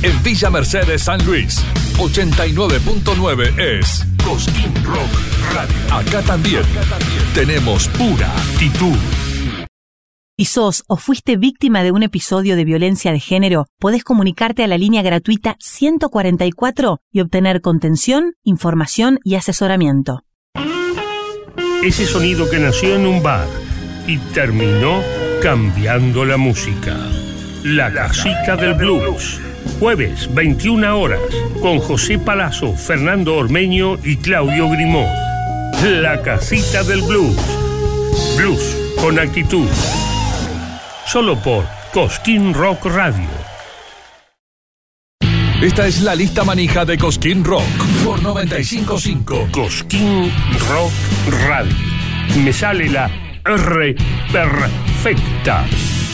En Villa Mercedes, San Luis, 89.9 es Cosquín Rock Radio. Acá también tenemos pura actitud. Si sos o fuiste víctima de un episodio de violencia de género, podés comunicarte a la línea gratuita 144 y obtener contención, información y asesoramiento. Ese sonido que nació en un bar y terminó cambiando la música. La Casita del Blues. Jueves, 21 horas, con José Palazzo, Fernando Ormeño y Claudio Grimó. La Casita del Blues. Blues con actitud. Solo por Cosquín Rock Radio. Esta es la lista manija de Cosquín Rock por 95.5. Cosquín Rock Radio. Me sale la R perfecta.